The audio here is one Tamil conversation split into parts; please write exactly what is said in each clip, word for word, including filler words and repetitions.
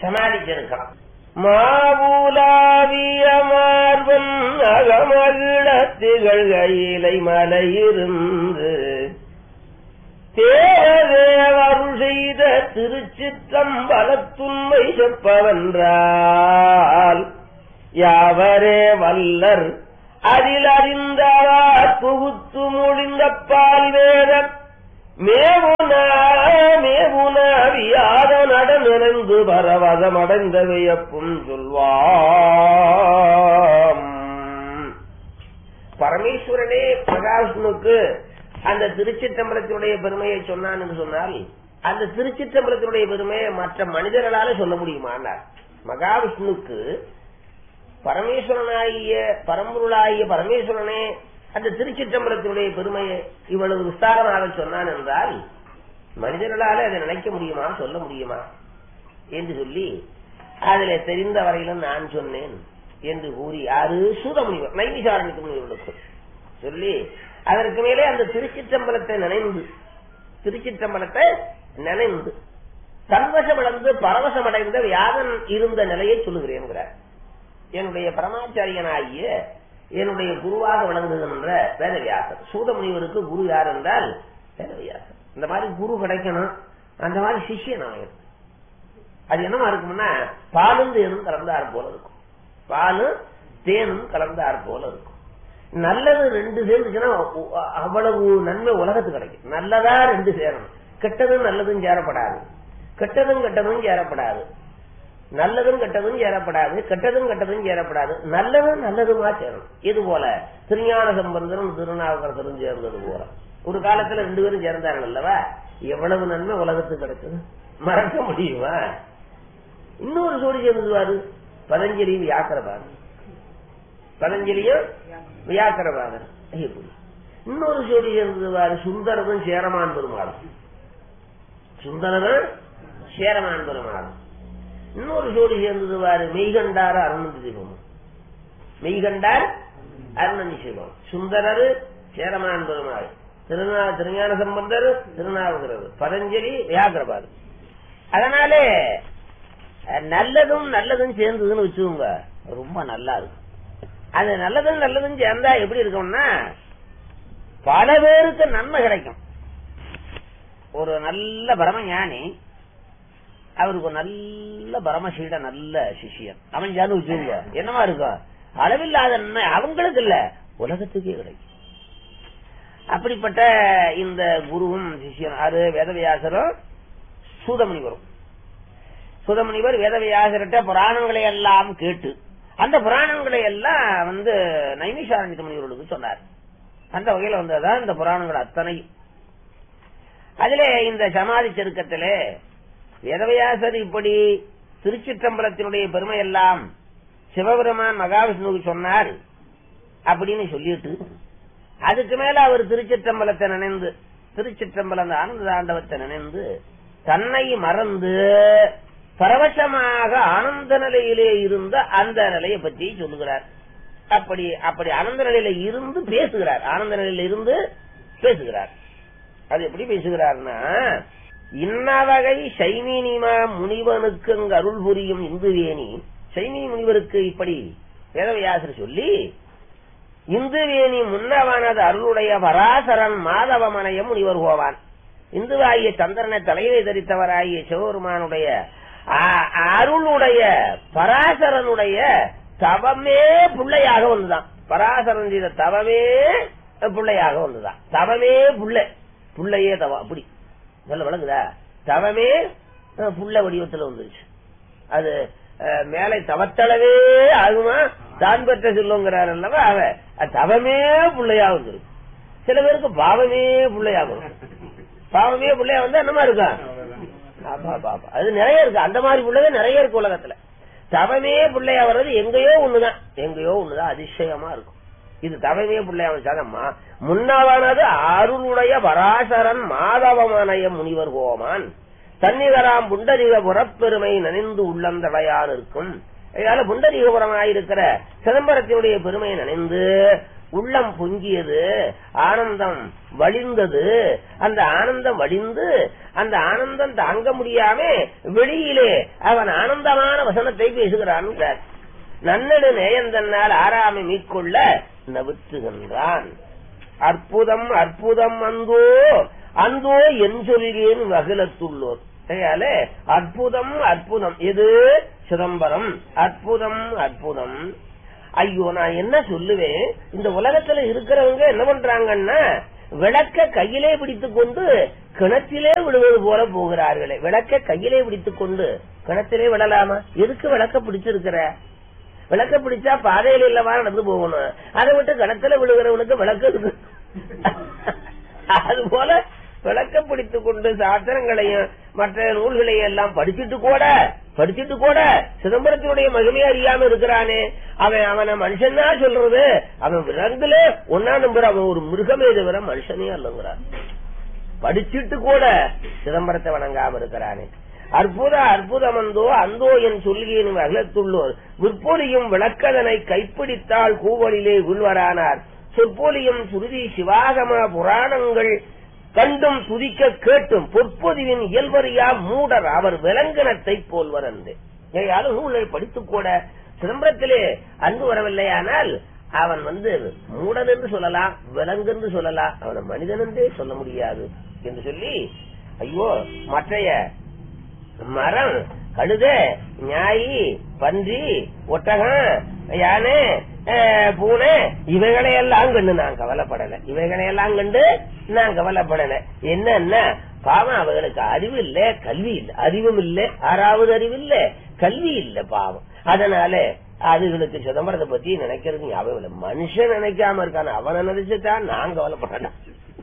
சமாளிச்சிருக்கான். மாவுலாவிய மார்பன் அகமகிழ திகழ்கையிலை மலையிருந்து தேவருள் செய்த திருச்சிற்றம்பலத்துண்மை செப்பவென்றால் யாவரே வல்லர் அதில் அறிந்தவார் புகுத்து முடிந்த பால் வேத மேவுனா மேவுனா வியாத நட நிறைந்து பரவதமடைந்த வியப்பும் சொல்வாம். பரமேஸ்வரனே மகாவிஷ்ணுக்கு அந்த திருச்சிற்றம்பலத்தினுடைய பெருமையை சொன்னான் என்று சொன்னால் அந்த திருச்சிற்றம்பலத்தினுடைய பெருமையை மற்ற மனிதர்களால சொல்ல முடியுமானார். மகாவிஷ்ணுக்கு பரமேஸ்வரனாகிய பரம்பொருளாகிய பரமேஸ்வரனே அந்த திருச்சிற்றம்பலத்தினுடைய பெருமையை இவ்வளவு விஸ்தாரமாக சொன்னான் என்றால் மனிதர்களால அதை நினைக்க முடியுமா, சொல்ல முடியுமா என்று சொல்லி அதிலே தெரிந்த வரையிலும் நான் சொன்னேன் என்று கூறி யாரு சூதமுனிவர் நைமிசாரணிக்கு முனிவர்களுக்கு சொல்லி அதற்கு மேலே அந்த திருச்சிற்றம்பலத்தை நினைந்து திருச்சிற்றம்பலத்தை நினைந்து சர்வசமடைந்து பரவசமடைந்த வியாதன் இருந்த நிலையை சொல்லுகிறேன். என்னுடைய பரமாச்சாரியனாகிய என்னுடைய குருவாக விளங்குகின்ற வேதவியாசர். சூதமுனிவருக்கு குரு யார் என்றால் வேதவியாசர். இந்த மாதிரி குரு கிடைக்கணும், அந்த மாதிரி சிஷ்யன் ஆகணும். அது என்னமா இருக்கும்னா பாலும் தேனும் கலந்தார் போல இருக்கும். பாலும் தேனும் கலந்தார் போல இருக்கும். நல்லது ரெண்டு சேர்ந்துச்சுன்னா அவ்வளவு நன்மை உலகத்துக்கு கிடைக்கும். நல்லதா ரெண்டு சேரணும். கெட்டதும் நல்லதும் சேரப்படாது, கெட்டதும் கெட்டதும் சேரப்படாது, நல்லதும் கெட்டதும் சேரப்படாது, கெட்டதும் கெட்டதும் சேரப்படாது, நல்லதும் நல்லதுமா சேரணும். இது போல திருஞான சம்பந்தரும் திருநாவுக்கரசரும் சேர்ந்தது போல ஒரு காலத்துல ரெண்டு பேரும் சேர்ந்தார்கள் அல்லவா? எவ்வளவு நன்மை உலகத்துக்கு கிடைச்சது மறக்க முடியுமா? இன்னொரு சோடி சேர்ந்துவாரு பதஞ்சலி வியாக்கரபாதர். பதஞ்சலியும் வியாக்கரபாதர். இன்னொரு சோடி சேர்ந்துவாரு சுந்தரதும் சேரமான் பெருமாளும். சுந்தரதும் சேரமான் பெருமாளும். இன்னொரு ஜோடி சேர்ந்ததுவாரு மெய்கண்டார அருணந்தி சிவம். மெய்கண்டார் அருணந்தி சிவம். சுந்தரரு சேரமான் பெருமாள், திருநா திருஞான சம்பந்தர், திருநாவுக்கரசர், பதஞ்சலி, வியாக்கரபாதர். அதனாலே நல்லதும் நல்லதும் சேர்ந்ததுன்னு வச்சுக்கோங்க, ரொம்ப நல்லா இருக்கும். அது நல்லதும் நல்லதும் சேர்ந்தா எப்படி இருக்கும்னா பல பேருக்கு நன்மை கிடைக்கும். ஒரு நல்ல பரமஞானி, அவருக்கு நல்ல பரமசீட நல்ல சிஷியன் அமைஞ்சான்னு வச்சுங்க, என்னமா இருக்கும்? அளவில்லாத நன்மை அவங்களுக்கு இல்ல, உலகத்துக்கே கிடைக்கும். அப்படிப்பட்ட இந்த குருவும் சிஷியன் அது வேதவியாசரும் சூதமுனிவரும். சூதமுனிவர் வேதவியாசர்கிட்ட புராணங்களை எல்லாம் கேட்டு அந்த புராணங்களை எல்லாம் வந்து நைமிசாரண்ய முனிவர்களுக்கு சொன்னார். அந்த வகையில வந்ததுதான் இந்த புராணங்கள் அத்தனையும். அதிலே இந்த சமாதி செருக்கத்திலே வேதவியாசர் இப்படி திருச்சிற்றம்பலத்தினுடைய பெருமை எல்லாம் சிவபெருமான் மகாவிஷ்ணுவுக்கு சொன்னார் அப்படின்னு சொல்லிட்டு அதுக்கு மேல அவர் திருச்சிற்றம்பலத்தை நினைந்து திருச்சிற்றம்பலம் ஆனந்த தாண்டவத்தை நினைந்து தன்னை மறந்து பரவசமாக ஆனந்த நிலையிலே இருந்த அந்த நிலையை பற்றி சொல்லுகிறார். அப்படி அப்படி ஆனந்த நிலையில இருந்து பேசுகிறார். ஆனந்த நிலையில இருந்து பேசுகிறார். அது எப்படி பேசுகிறார்னா, இன்னவகை சைமீனிமா முனிவனுக்கு அங்கு அருள் புரியும் இந்துவேணி. சைமீனி முனிவருக்கு இப்படி வேதவியாசர் சொல்லி, இந்துவேணி முன்னவனது அருளுடைய பராசரன் மாதவமனையம் முனிவர் போவான். இந்துவாகிய சந்திரனை தலையை தரித்தவராகிய சிவபெருமானுடைய அருளுடைய பராசரனுடைய தவமே பிள்ளையாக வந்துதான். பராசரன் செய்த தவமே பிள்ளையாக வந்துதான். தவமே புள்ளை, புள்ளையே தவம். அப்படி நல்ல விளங்குதா? தவமே புள்ள வடிவத்தில் வந்துருச்சு. அது மேலை தவத்தளவே ஆகுமா தான் பெற்ற சொல்லுங்கிறார் அல்லவா? அவ தவமே பிள்ளையா வந்துருக்கு. சில பேருக்கு பாவமே பிள்ளையாகும். பாவமே பிள்ளையா வந்து என்னமா இருக்கா? அது நிறைய இருக்கு. அந்த மாதிரி பிள்ளைங்க நிறைய இருக்கு உலகத்துல. தவமே பிள்ளையா வர்றது எங்கேயோ ஒண்ணுதான், எங்கேயோ ஒண்ணுதான் அதிசயமா இருக்கும். இது தவமே பிள்ளையா வச்சாதம்மா. முன்னவனது அருளுடைய பராசரன் மாதவமனைய முனிவர் கோமான் தன்னிகராம் புண்டரீக புறப்பெருமை நனிந்து உள்ளந்தடையான் இருக்கும். இதனால புண்டரீகபுரமாயிருக்கிற சிதம்பரத்தினுடைய பெருமையை நினைந்து உள்ளம் பொங்கியது, ஆனந்தம் வழிந்தது. அந்த ஆனந்தம் வழிந்து அந்த ஆனந்தம் தாங்க முடியாம வெளியிலே அவன் ஆனந்தமான வசனத்தை பேசுகிறான். நன்னடு நேயந்தன்னால் ஆறாமை மீட்கொள்ள நவிற்றுகின்றான். அற்புதம் அற்புதம் அந்தோ அந்தோ என் சொல்கிறேன் அகிலத்துள்ளோர். அற்புதம் அற்புதம் எது? சிதம்பரம். அற்புதம் அற்புதம். ஐயோ, நான் என்ன சொல்லுவேன், இந்த உலகத்துல இருக்கிறவங்க என்ன பண்றாங்கன்னா விளக்க கையிலே பிடித்துக் கொண்டு கிணத்திலே விடுவது போல போகிறார்களே. விளக்க கையிலே பிடித்துக் கொண்டு கிணத்திலே விடலாமா? எதுக்கு விளக்க பிடிச்சிருக்கிற? விளக்க பிடிச்சா பாதையில இல்லவா நடந்து போகணும். அதை விட்டு கிணத்துல விழுகிறவனுக்கு விளக்கு இருக்கு. அது போல விளக்க பிடித்துக் கொண்டு சாஸ்திரங்களையும் மற்ற நூல்களையும் எல்லாம் படிச்சுட்டு கூட படிச்சுட்டு கூட சிதம்பரத்தினுடைய மகிமையை அறியாம இருக்கிறானே, அவன் அவனை மனுஷன்னா சொல்றது. அவன் விலங்குல ஒன்னா நம்புற, அவன் ஒரு மிருகமே தவிர மனுஷனே அல்லங்கிறான். படிச்சுட்டு கூட சிதம்பரத்தை வணங்காம இருக்கிறானே. அற்புத அற்புதம் அந்தோ அந்தோ என் சொல்கியின் அகலத்துள்ளோர் விற்பொலியும் விளக்கதனை கைப்பிடித்தால் கூவலிலே உள்வரானார். சொற்பொலியும் சுருதி சிவாகம புராணங்கள் கண்டும் துதிக்க கேட்டும் பொற்பொதிவின் இயல்பறியா மூடர் அவர் விலங்கினத்தை போல்வர் என்று. ஏயாலும் நூலை படித்துக் கூட சிதம்பரத்திலே அன்பு வரவில்லையானால் அவன் வந்து மூடன் என்று சொல்லலாம், விலங்கு என்று சொல்லலாம், அவனை மனிதன் என்றே சொல்ல முடியாது என்று சொல்லி, ஐயோ மற்றைய மரம், கழுத, ஞாயி, பன்றி, ஒட்டகம், யானை, பூனை இவைகளையெல்லாம் கண்டு நான் கவலைப்படல. இவைகளையெல்லாம் கண்டு நான் கவலைப்படல. என்னன்னா பாவம் அவர்களுக்கு அறிவு இல்ல, கல்வி இல்ல. அறிவும் இல்ல, ஆறாவது அறிவு இல்ல, கல்வி இல்ல பாவம். அதனால அதுகளுக்கு சிதம்பரத்தை பத்தி நினைக்கிறது ஞாபகம் இல்ல. மனுஷன் நினைக்காம இருக்கான, அவனை நினைச்சுதான் நான் கவலைப்படலாம்.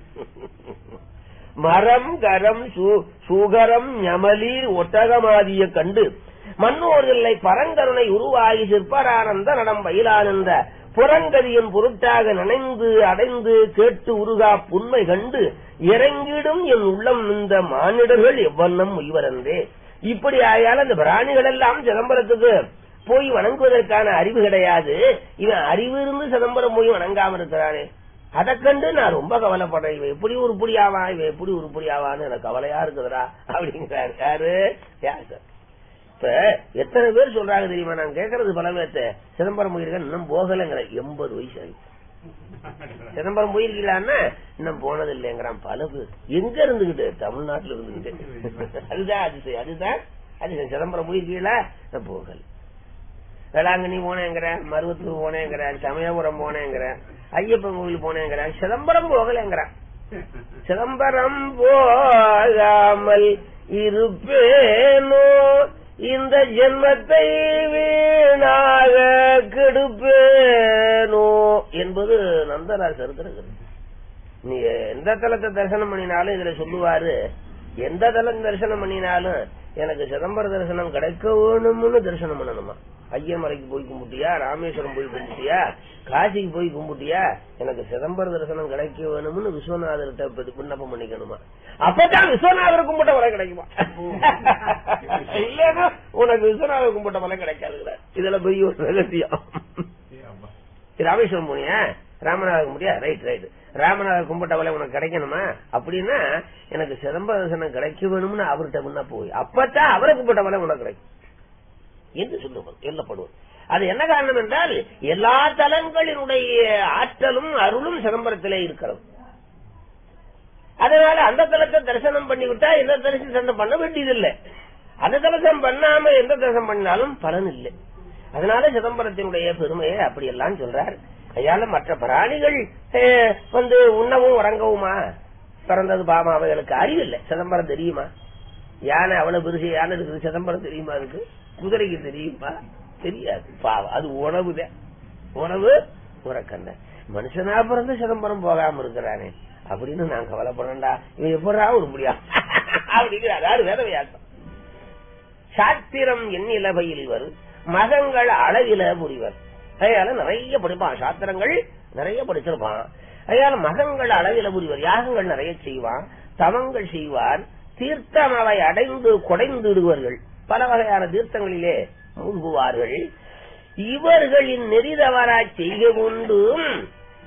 மரம் கரம் சூகரம் ஞமலீர் ஒட்டகமாதிய கண்டு மன்னோர்களை பரங்கருணை உருவாகி சிற்பரானந்த நடம் பயிலான் என்ற புறங்கதியின் பொருட்டாக நினைந்து அடைந்து கேட்டு உருகா புண்மை கண்டு இறங்கிடும் என் உள்ளம் இந்த மானிடர்கள் எவ்வண்ணம் உய்வரந்தே. இப்படி ஆயால் அந்த பிராணிகள் எல்லாம் சிதம்பரத்துக்கு போய் வணங்குவதற்கான அறிவு கிடையாது. இவன் அறிவு இருந்து சிதம்பரம் போய் வணங்காம இருக்கிறானே, அதை கண்டு நான் ரொம்ப கவலைப்படுறேன். இவன் எப்படி உருப்படியாவா, இவன் எப்படி உருப்படியாவான்னு எனக்கு கவலையா இருக்குதுடா அப்படிங்கிறாரு. யாரு? யாரு? இப்ப எத்தனை பேர் சொல்றாங்க தெரியுமா? நான் கேட்கறது பல பேர்த்த சிதம்பரம் போயிருக்கேன் இன்னும் போகலைங்கிற. எண்பது வயசு ஆகி சிதம்பரம் போயிருக்கீங்களான்னா இன்னும் போனது இல்லைங்கிறான் பல பேர். எங்க இருந்துகிட்டு? தமிழ்நாட்டுல இருந்துகிட்டு. அதுதான் அதிசயம், அதுதான் அதிசயம். சிதம்பரம் போயிருக்கீங்களா? நான் போகல. வேளாங்கண்ணி போனேங்கிற, மருவத்தூர் போனேங்கிற, சமயபுரம் போனேங்கிற, ஐயப்பன் கோவில் போனேங்கிற, சிதம்பரம் போகலைங்கிற. சிதம்பரம் போகாமல் இருப்பேனோ இந்த ஜென்மத்தை வீணாக கெடுப்பேனோ என்பது நந்தராஜ் சரித்திரம். நீ எந்த தலத்தை தரிசனம் பண்ணினாலும் இதுல சொல்லுவாரு, எந்த தலம் தரிசனம் பண்ணினாலும் எனக்கு சிதம்பர தரிசனம் கிடைக்க வேணும்னு தரிசனம் பண்ணணுமா. ஐயமலைக்கு போய் கும்பிட்டியா, ராமேஸ்வரம் போய் கும்பிட்டியா, காசிக்கு போய் கும்பிட்டியா, எனக்கு சிதம்பர தரிசனம் கிடைக்க வேணும்னு விஸ்வநாதர்கிட்ட விண்ணப்பம் பண்ணிக்கணுமா. அப்பதான் விஸ்வநாதர் கும்பிட்ட வரை கிடைக்குமா? இல்லன்னா உனக்கு விஸ்வநாதர் கும்பிட்ட வரை கிடைக்காது. இதுல பெரிய ஒரு ரகசியம். ராமேஸ்வரம் போனியா, ராமநாதர் கும்பிட்டியா, ரைட் ரைட் ராமநாதர் கும்பிட்ட வரை உனக்கு கிடைக்கணுமா அப்படின்னா எனக்கு சிதம்பர தரிசனம் கிடைக்க வேணும்னு அவர்கிட்ட முன்ன போய் அப்பதான் அவரை கும்பிட்ட வரை உனக்கு கிடைக்கும் என்று சொல்லுவோம், சொல்லப்படுவோம். அது என்ன காரணம் என்றால் எல்லா தலங்களினுடைய ஆற்றலும் அருளும் சிதம்பரத்திலே இருக்கிறது. அதனால அந்த தலத்தை தரிசனம் பண்ணிவிட்டா எந்த தரிசனம் பண்ண வேண்டியதில்லை. அந்த தரிசனம் பண்ணாம எந்த தரிசனம் பண்ணாலும் பலன் இல்லை. அதனால சிதம்பரத்தினுடைய பெருமையை அப்படி எல்லாம் சொல்றார். கையால மற்ற பிராணிகள் வந்து உண்ணவும் உறங்கவுமா பிறந்தது பாமா, அவைகளுக்கு அறிவில்லை. சிதம்பரம் தெரியுமா? யானை அவ்வளவு பெருசு யானை இருக்குது, சிதம்பரம் தெரியுமா? இருக்கு. குதிரைக்கு தெரியுமா? தெரியாது. பாவம், அது உணவுதான். உணவு உறக்கண்ண. மனுஷனா பிறந்து சிதம்பரம் போகாம இருக்கிறானே அப்படின்னு நான் கவலைப்படா. இவன் எப்படா ஒரு முடியா அப்படிங்கிறாரு வேதவியாசம். சாத்திரம் என் இலவையில் வரும் மகங்கள் அளவில புரிவர். அதனால நிறைய படிப்பான், சாத்திரங்கள் நிறைய படிச்சிருப்பான். அதனால மகங்கள் அளவில புரிவர், யாகங்கள் நிறைய செய்வான், தவங்கள் செய்வார், தீர்த்தம் அவை அடைந்து கொடைந்து விடுவார்கள், பல வகையான தீர்த்தங்களிலே மூழ்குவார்கள். இவர்களின் நெறிதவரா செய்க கொண்டும்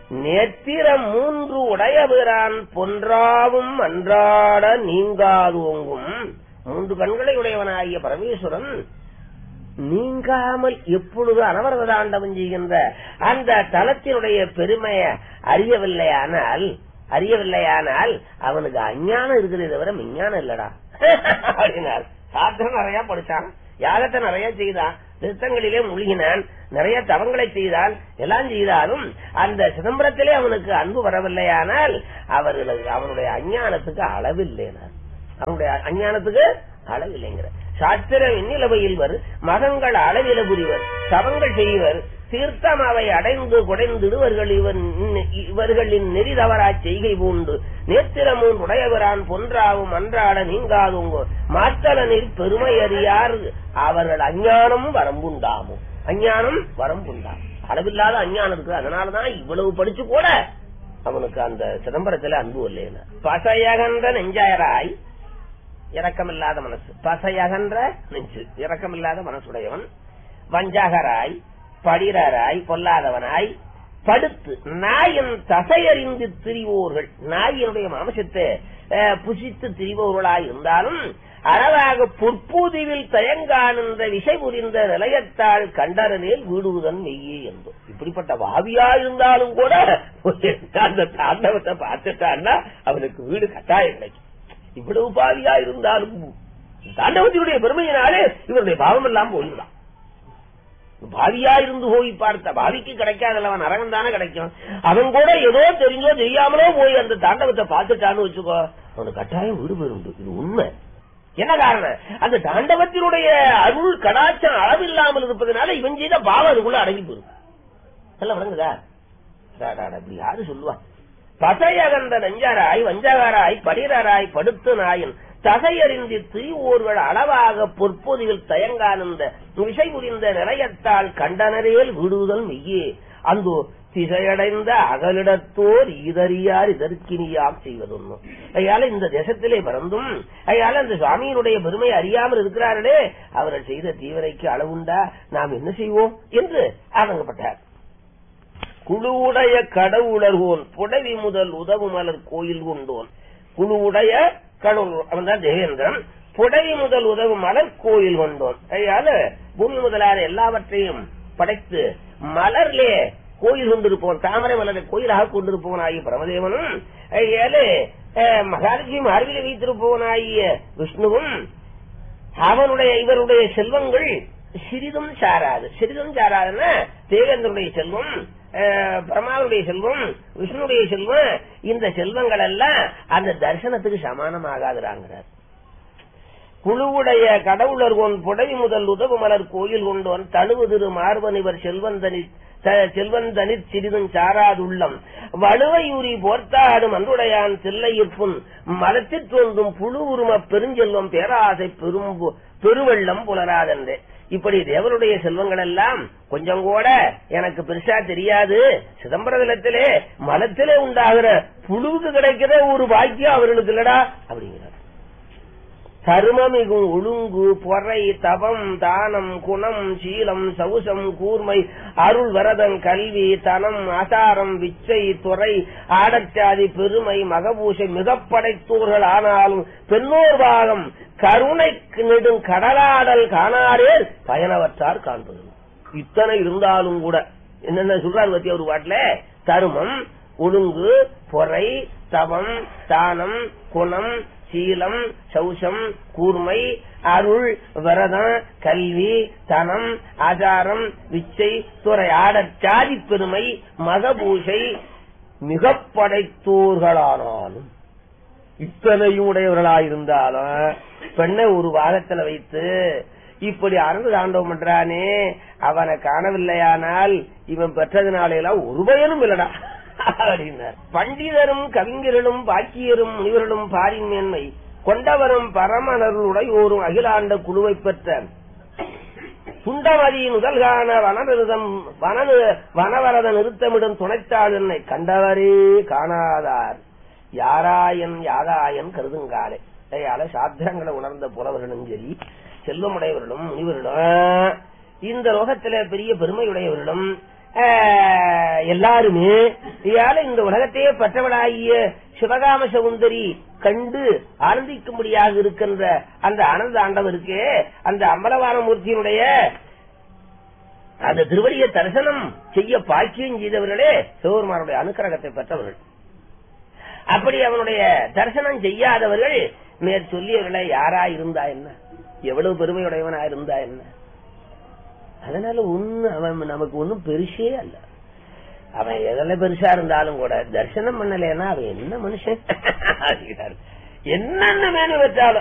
நேத்திர மூன்று உடையபிரான் பொன்றாவும் அன்றாட நீங்காதோங்கும். மூன்று கண்களை உடையவனாகிய பரமேஸ்வரன் நீங்காமல் எப்பொழுது அனவரத தாண்டவம் செய்கின்ற அந்த தலத்தினுடைய பெருமையை அறியவில்லையானால் அறியவில்லையானால் அவனுக்கு அஞ்ஞானம் இருக்கிறதே தவிர விஞ்ஞானம் இல்லடா அப்படின்னார். சாத்திரம் நிறைய படிச்சான், யாகத்தை நிறைய செய்தான், நிறுத்தங்களிலே மூழ்கினான், நிறைய தவங்களை செய்தான், எல்லாம் செய்தாலும் அந்த சிதம்பரத்திலே அவனுக்கு அன்பு வரவில்லையானால் அவர்களுக்கு அவனுடைய அஞ்ஞானத்துக்கு அளவில்லைனார். அவனுடைய அஞ்ஞானத்துக்கு அளவில்லைங்கிற சாஸ்திரம் எண்ணிலவையில் வர் மகங்கள் அளவில புரிவர் தவங்கள் செய்வர் தீர்த்தம் அவை அடைந்து குடைந்திடுவர்கள் இவர்களின் நெறி தவறா செய்கை பூண்டு நேத்திரமூன் உடையவரான் பொன்றாவும் அன்றாட நீங்காதுங்கோ மாத்தல நீர் பெருமை அறியார் அவர்கள் அஞ்ஞானம் வரம்புண்டாமோ. அஞ்ஞானம் வரம்புண்டாம், அளவில்லாத அஞ்ஞானம் இருக்கு. அதனாலதான் இவ்வளவு படிச்சு கூட அவனுக்கு அந்த சிதம்பரத்துல அன்பு இல்லைன்னா. பசையகன்ற நெஞ்சாயராய் இரக்கமில்லாத மனசு, பசையகன்ற நெஞ்சு இரக்கமில்லாத மனசுடையவன், வஞ்சகராய் படிரராய் பொல்லாதவனாய் படுத்து நாயின் தசையறிந்து திரிவோர்கள், நாயினுடைய மாம்சத்தை புசித்து திரிவோர்களாய் இருந்தாலும் அறவாக பொற்பூதிவில் தயங்கானந்த விசை புரிந்த நிலையத்தால் கண்டரனில் வீடுவதன் மெய்யே என்பது. இப்படிப்பட்ட வாவியா இருந்தாலும் கூட அந்த தாண்டவத்தை பார்த்துட்டான்னா அவனுக்கு வீடு கட்டாயம் கிடைக்கும். இவ்வளவு பாவியா இருந்தாலும் தாண்டவத்தினுடைய பெருமையினாலே இவருடைய பாவம் எல்லாம் போய்விடான். பாவியா இருந்து போய் பார்த்த பாவிக்கு கிடைக்காதவன் அரகன் தானே கிடைக்கும். அவன் கூட ஏதோ தெரிஞ்சோ தெரியாமலோ போய் அந்த தாண்டவத்தை பார்த்துட்டான்னு வச்சுக்கோ, அவனுக்கு கட்டாயம் வீடு பெறுண்டு. இது உண்மை. என்ன காரணம்? அந்த தாண்டவத்தினுடைய அருள் கடாச்சம் அளவில்லாமல் இருப்பதனால இவன் செய்த பாவம் அதுக்குள்ள அடங்கி போயிடும். எல்லாம் விளங்குதா? அப்படி யாரு சொல்லுவா? பசையகந்த நெஞ்சாராய் வஞ்சகாராய் படிரராய் படுத்து நாயின் தசையறிந்து திரிவோர்கள் அளவாக பொற்பொதியில் தயங்கானந்த விசை புரிந்த நிலையத்தால் கண்டனரேல் விடுதல் மெய்யே அந்தோ திசையடைந்த அகலிடத்தோர் இதறியார் இதற்கினியாம் செய்வதொன்னு. ஐயால இந்த தேசத்திலே பிறந்தும் ஐயால அந்த சுவாமியினுடைய பெருமை அறியாமல் இருக்கிறார்களே, அவர்கள் செய்த தீவிரைக்கு அளவுண்டா? நாம் என்ன செய்வோம் என்று ஆதங்கப்பட்டார். குழுவுடைய கடவுளர்கோன் புடவி முதல் உதவு மலர் கோயில் கொண்டோன். குழுவுடைய கடவுள் அவன் தான் தேவேந்திரன். புடவி முதல் உதவு மலர் கோயில் கொண்டோன். ஐயால பூமி முதலான எல்லாவற்றையும் படைத்து மலர்லே கோயில் கொண்டிருப்போன், தாமரை மலரை கோயிலாக கொண்டிருப்பவன் ஆகிய பிரமதேவனும், ஐயாலே மகாலட்சுமி அருவில வைத்திருப்பவன் ஆகிய விஷ்ணுவும், அவனுடைய இவருடைய செல்வங்கள் சிறிதும் சாராது. சிறிதும் சாராதுன்னா தேவேந்திரனுடைய செல்வம், பிரம்மாவுடைய செல்வம், விஷ்ணுடைய செல்வம், இந்த செல்வங்கள் எல்லாம் அந்த தரிசனத்துக்கு சமானமாகாதுறாங்கிறார். குழுவுடைய கடவுளர்கோன் புடவி முதல் உதவு மலர் கோயில் கொண்டோன் தழுவு திரு மார்பனிவர் செல்வந்தனி செல்வந்தனிற் சிறிதும் சாராதுள்ளம் வலுவையூரி போர்த்தாடும் அன்றுடையான் தில்லையிற்புன் மலத்திற் தோன்றும் புழு உரும பெருஞ்செல்வம் பேராசை பெரும் பெருவெள்ளம் புலராதென்றே. இப்படி தேவனுடைய செல்வங்கள் எல்லாம் கொஞ்சம் கூட எனக்கு பெருசா தெரியாது. சிதம்பரத்திலே மலத்திலே உண்டாகிற புழுவுக்கு கிடைக்கிற ஒரு பாக்கியம் அவர்களுக்கு இல்லடா அப்படிங்கிறார். தருமமிகும் ஒழுங்கு பொறை தவம் தானம் குணம் சீலம் சவுசம் கூர்மை அருள் வரதன் கல்வி தனம் ஆசாரம் விச்சை துறை ஆடச்சாதி பெருமை மகபூஷை மிக படைத்தோர்கள் ஆனாலும் பெண்ணோர் பாகம் கருணை நெடும் கடலாடல் காணாரே பயனவற்றார் காண்பது. இத்தனை இருந்தாலும் கூட என்னென்ன சொல்றாரு பத்தி ஒரு பாட்டுல, தருமம் ஒழுங்கு பொறை தவம் தானம் குணம் சீலம் சௌசம் கூர்மை அருள் வரதம் கல்வி தனம் ஆச்சாரம் விச்சை துறை ஆடச்சாதி பெருமை மகபூஷை மிக படைத்தோர்களானாலும் இத்தனையும் உடையவர்களாயிருந்தாலும் பெண்ணை ஒரு வாகத்துல வைத்து இப்படி அரங்கு தாண்டவம் பண்றானே, அவனை காணவில்லையானால் இவன் பெற்றதுனாலெல்லாம் ஒரு பயனும் இல்லடா அப்படின்னார். பண்டிதரும் கவிஞர்களும் பாக்கியரும் முனிவர்களும் பாரின் மேன்மை கொண்டவரும் பரமனருடையோரும் அகிலாண்ட குழுவை பெற்ற சுண்டமதியின் முதல்கான வனநிறுதம் வனவரத நிறுத்தமிடும் துணைத்தாள் என்னை கண்டவரே காணாதார் யாராயன் யாதாயன் கருதுங்காலே. அதையால சாத்திரங்களை உணர்ந்த புலவர்களும் சரி, செல்வமுடையவர்களும் முனிவர்களும், இந்த லோகத்தில பெரிய பெருமையுடையவர்களும், எல்லாருமே இந்த உலகத்தையே பெற்றவளாகிய சிவகாம சகுந்தரி கண்டு ஆனந்திக்கும்படியாக இருக்கின்ற அந்த ஆனந்த ஆண்டவருக்கு அந்த அம்பலவான மூர்த்தியினுடைய அந்த திருவடியை தரிசனம் செய்ய பாக்கியம் செய்தவர்களே சிவபெருமானுடைய அனுக்கிரகத்தை பெற்றவர்கள். அப்படி அவனுடைய தரிசனம் செய்யாதவர்கள் மேற் சொல்லியவர்களை யாரா இருந்தா என்ன, எவ்வளவு பெருமையுடையவனா இருந்தா என்ன, அதனால ஒண்ணு அவன் நமக்கு ஒன்னும் பெருசே அல்ல. அவன் எதில் பெருசா இருந்தாலும் கூட தரிசனம் பண்ணலன்னா அவன் என்ன மனுஷன் என்னென்ன மேனு வச்சாலும்